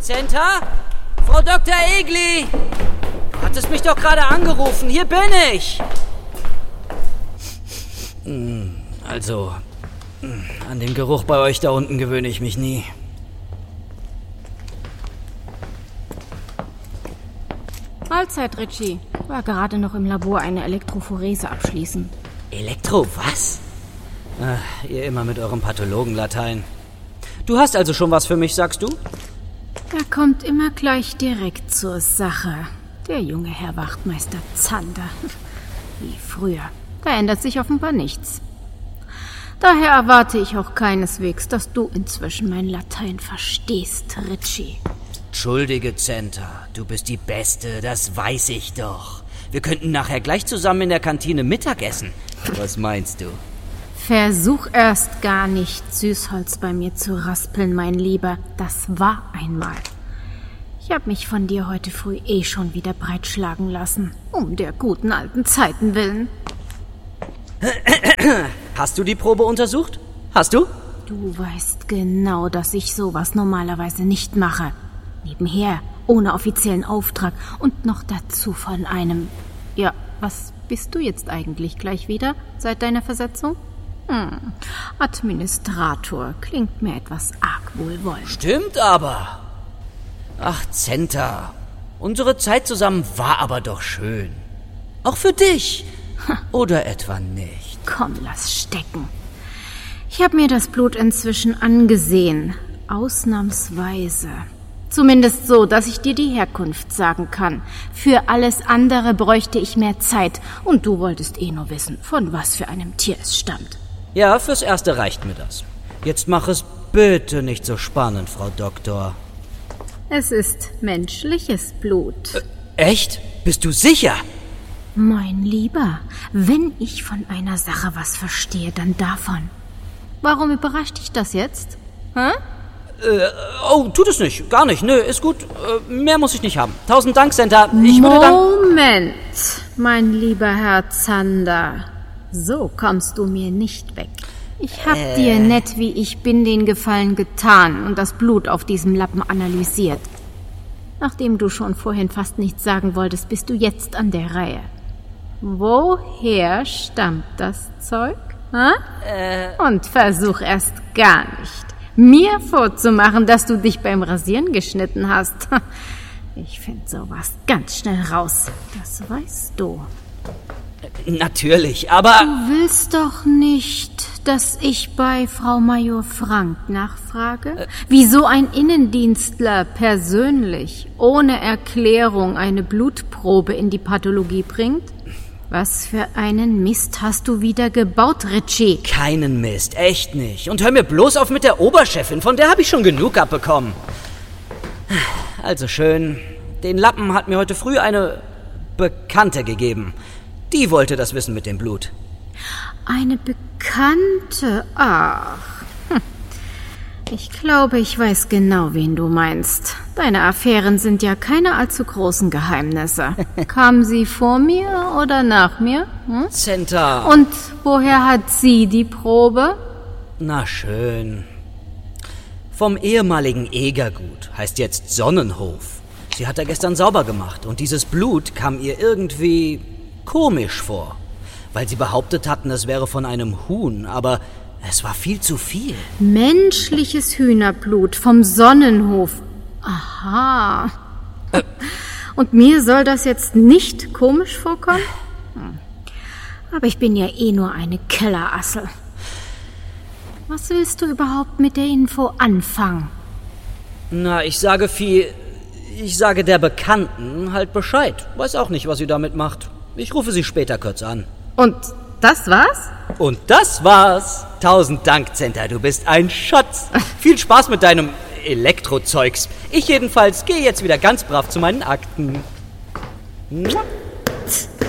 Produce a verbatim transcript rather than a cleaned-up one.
Zenta? Frau Doktor Egli! Du hattest mich doch gerade angerufen. Hier bin ich! Also, an den Geruch bei euch da unten gewöhne ich mich nie. Mahlzeit, Richie. War gerade noch im Labor eine Elektrophorese abschließen. Elektro, was? Ach, ihr immer mit eurem Pathologenlatein. Du hast also schon was für mich, sagst du? Er kommt immer gleich direkt zur Sache. Der junge Herr Wachtmeister Zander. Wie früher. Da ändert sich offenbar nichts. Daher erwarte ich auch keineswegs, dass du inzwischen mein Latein verstehst, Richie. Entschuldige, Zenta, du bist die Beste, das weiß ich doch. Wir könnten nachher gleich zusammen in der Kantine Mittag essen. Was meinst du? Versuch erst gar nicht, Süßholz bei mir zu raspeln, mein Lieber. Das war einmal. Ich habe mich von dir heute früh eh schon wieder breitschlagen lassen. Um der guten alten Zeiten willen. Hast du die Probe untersucht? Hast du? Du weißt genau, dass ich sowas normalerweise nicht mache. Nebenher, ohne offiziellen Auftrag und noch dazu von einem... Ja, was bist du jetzt eigentlich gleich wieder seit deiner Versetzung? Hm, Administrator klingt mir etwas arg wohlwollend. Stimmt aber. Ach, Zenta, unsere Zeit zusammen war aber doch schön. Auch für dich. Oder etwa nicht? Komm, lass stecken. Ich habe mir das Blut inzwischen angesehen. Ausnahmsweise. Zumindest so, dass ich dir die Herkunft sagen kann. Für alles andere bräuchte ich mehr Zeit. Und du wolltest eh nur wissen, von was für einem Tier es stammt. Ja, fürs Erste reicht mir das. Jetzt mach es bitte nicht so spannend, Frau Doktor. Es ist menschliches Blut. Äh, echt? Bist du sicher? Mein Lieber, wenn ich von einer Sache was verstehe, dann davon. Warum überrascht dich das jetzt? Hä? Äh, oh, tut es nicht. Gar nicht. Nö, ist gut. Äh, mehr muss ich nicht haben. Tausend Dank, Zenta. Ich würde dann... Moment, mein lieber Herr Zander. So kommst du mir nicht weg. Ich hab äh. dir, nett wie ich bin, den Gefallen getan und das Blut auf diesem Lappen analysiert. Nachdem du schon vorhin fast nichts sagen wolltest, bist du jetzt an der Reihe. Woher stammt das Zeug? Hä? Äh. Und versuch erst gar nicht, mir vorzumachen, dass du dich beim Rasieren geschnitten hast. Ich find sowas ganz schnell raus. Das weißt du. Natürlich, aber... Du willst doch nicht, dass ich bei Frau Major Frank nachfrage? Äh. Wieso ein Innendienstler persönlich, ohne Erklärung, eine Blutprobe in die Pathologie bringt? Was für einen Mist hast du wieder gebaut, Richie? Keinen Mist, echt nicht. Und hör mir bloß auf mit der Oberchefin, von der habe ich schon genug abbekommen. Also schön, den Lappen hat mir heute früh eine Bekannte gegeben. Die wollte das wissen mit dem Blut. Eine Bekannte? Ach. Hm. Ich glaube, ich weiß genau, wen du meinst. Deine Affären sind ja keine allzu großen Geheimnisse. Kam sie vor mir oder nach mir? Hm? Zenta. Und woher hat sie die Probe? Na schön. Vom ehemaligen Egergut, heißt jetzt Sonnenhof. Sie hat er gestern sauber gemacht und dieses Blut kam ihr irgendwie komisch vor. Weil sie behauptet hatten, es wäre von einem Huhn, aber es war viel zu viel. Menschliches Hühnerblut vom Sonnenhof. Aha. Äh. Und mir soll das jetzt nicht komisch vorkommen? Hm. Aber ich bin ja eh nur eine Kellerassel. Was willst du überhaupt mit der Info anfangen? Na, ich sage viel... Ich sage der Bekannten halt Bescheid. Weiß auch nicht, was sie damit macht. Ich rufe sie später kurz an. Und das war's? Und das war's. Tausend Dank, Zenta, du bist ein Schatz. Viel Spaß mit deinem Elektrozeugs. Ich jedenfalls gehe jetzt wieder ganz brav zu meinen Akten. Mua.